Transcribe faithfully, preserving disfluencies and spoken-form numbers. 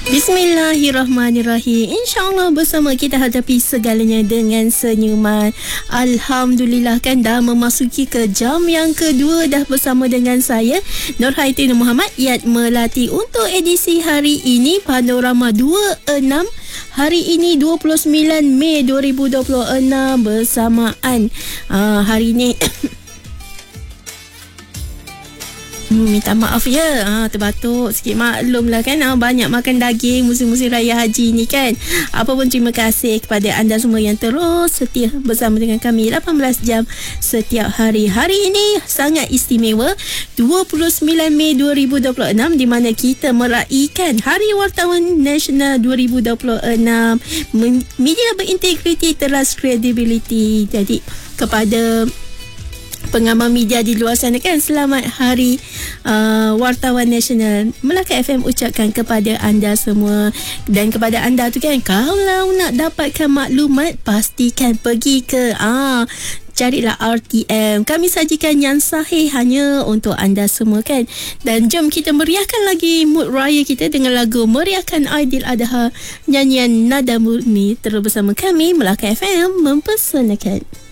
Bismillahirrahmanirrahim. InsyaAllah bersama kita hadapi segalanya dengan senyuman. Alhamdulillah kan dah memasuki ke jam yang kedua dah bersama dengan saya Nurhaitin Muhammad Yat Melati untuk edisi hari ini Panorama dua puluh enam. Hari ini dua puluh sembilan Mei dua ribu dua puluh enam bersamaan uh, hari ini Hmm, minta maaf ya, ha, terbatuk sikit, maklum lah kan, ha, banyak makan daging musim-musim raya haji ni kan. Apa pun terima kasih kepada anda semua yang terus setia bersama dengan kami lapan belas jam setiap hari. Hari ini sangat istimewa, dua puluh sembilan Mei dua ribu dua puluh enam, di mana kita meraihkan Hari Wartawan Nasional dua ribu dua puluh enam. Media berintegriti, teras kredibiliti. Jadi kepada pengamal media di luar sana kan, selamat Hari uh, Wartawan Nasional. Melaka F M ucapkan kepada anda semua dan kepada anda tu kan, kalau nak dapatkan maklumat pastikan pergi ke ah carilah R T M. Kami sajikan yang sahih hanya untuk anda semua kan. Dan jom kita meriahkan lagi mood raya kita dengan lagu Meriahkan Aidiladha, nyanyian Nada Murni. Terus bersama kami Melaka F M mempersanakan.